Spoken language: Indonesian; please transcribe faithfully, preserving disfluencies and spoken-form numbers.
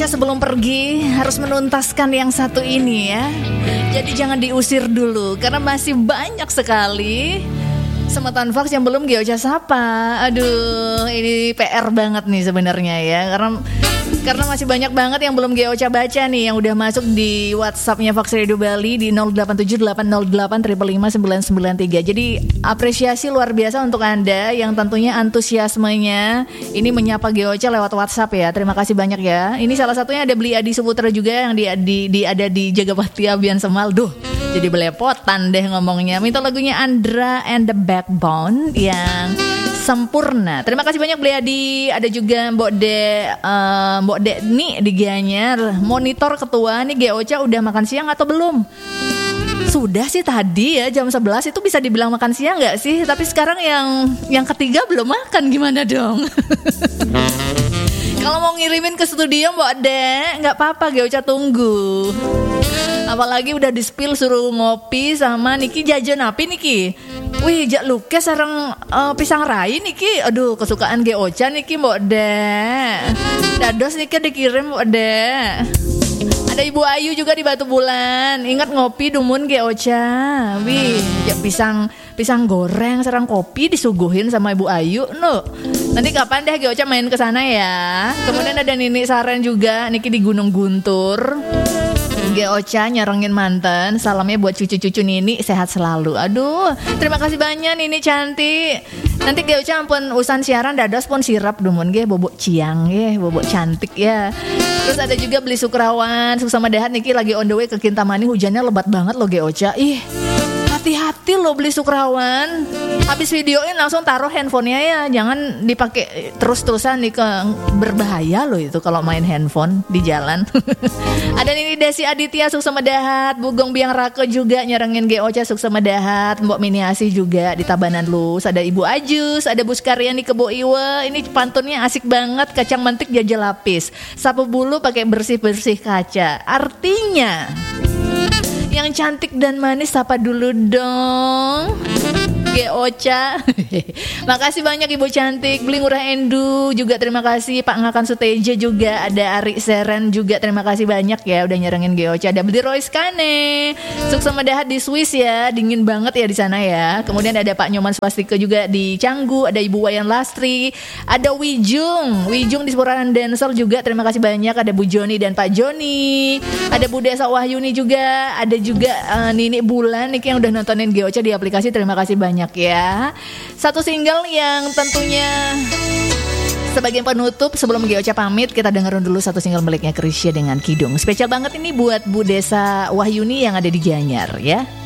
Ocha sebelum pergi harus menuntaskan yang satu ini ya. Jadi jangan diusir dulu karena masih banyak sekali Semeton Fox yang belum Ge Ocha sapa. Aduh, ini P R banget nih sebenarnya ya. Karena karena masih banyak banget yang belum Ge Ocha baca nih, yang udah masuk di WhatsApp-nya Fox Radio Bali di nol delapan tujuh delapan nol delapan lima lima sembilan sembilan tiga. Jadi apresiasi luar biasa untuk Anda yang tentunya antusiasmenya ini menyapa Ge Ocha lewat WhatsApp ya. Terima kasih banyak ya. Ini salah satunya ada Beli Adi Suputra juga yang di, di, di ada di Jagapati Abian Semal. Duh, jadi belepotan deh ngomongnya. Minta lagunya Andra and the Backbone yang sempurna. Terima kasih banyak Beli Adi. Ada juga Mbok De uh, Mbok De nih di Gianyar. Monitor ketua nih, Ge Ocha udah makan siang atau belum? Sudah sih tadi ya jam sebelas, itu bisa dibilang makan siang gak sih? Tapi sekarang yang yang ketiga belum makan, gimana dong? Kalau mau ngirimin ke studio Mbok De, gak apa-apa, Ge Ocha tunggu. Apalagi udah di-spill suruh ngopi sama Niki jajan apa Niki? Wih, jak luke sareng uh, pisang rai Niki. Aduh, kesukaan Ge Ocha Niki Mbok De. Dados Niki dikirim Mbok De. Ada Ibu Ayu juga di Batu Bulan. Ingat ngopi dumun Ge Ocha. Wih, jak pisang pisang goreng sareng kopi disuguhin sama Ibu Ayu. No. Nanti kapan deh Ge Ocha main ke sana ya. Kemudian ada Nini Saren juga Niki di Gunung Guntur. Ge Ocha nyarengin manten. Salamnya buat cucu-cucu Nini, sehat selalu. Aduh, terima kasih banyak Nini cantik. Nanti Ge Ocha ampun usan siaran dados pun sirap dumun ge bobok ciang ge, bobok cantik ya. Terus ada juga Beli Sukrawan, Suksama Dahat Niki lagi on the way ke Kintamani, hujannya lebat banget loh Ge Ocha. Ih, hati-hati loh Beli Sukrawan. Habis videoin langsung taruh handphonenya ya, jangan dipakai terus-terusan nih, ke berbahaya loh itu kalau main handphone di jalan. Ada Nini Desi Aditya Suksama Dahat, Bugong Biang Rake juga nyerengin Ge Ocha Suksama Dahat, Mbok Miniasi juga di Tabanan Lus, ada Ibu Ajus, ada Bu Skaria di Kebo Iwe. Ini pantunnya asik banget, kacang mentik jajal lapis, sapu bulu pakai bersih-bersih kaca. Artinya yang cantik dan manis sapa dulu dong Ge Ocha. Makasih banyak Ibu cantik. Beli Ngurah Endu juga terima kasih. Pak Ngakan Suteja juga. Ada Ari Seren juga terima kasih banyak ya udah nyerengin Ge Ocha. Ada Beli Royce Kane Suksama Dahat di Swiss ya, dingin banget ya di sana ya. Kemudian ada Pak Nyoman Swastika juga di Canggu. Ada Ibu Wayan Lastri. Ada Wijung Wijung di Sepuranan Densel juga terima kasih banyak. Ada Bu Joni dan Pak Joni. Ada Bu Desa Wahyuni juga. Ada juga uh, Nini Bulan nih yang udah nontonin Ge Ocha di aplikasi. Terima kasih banyak ya. Satu single yang tentunya sebagai penutup sebelum Ge Ocha pamit, kita dengerin dulu satu single miliknya Krisya dengan Kidung. Spesial banget ini buat Bu Desa Wahyuni yang ada di Gianyar ya.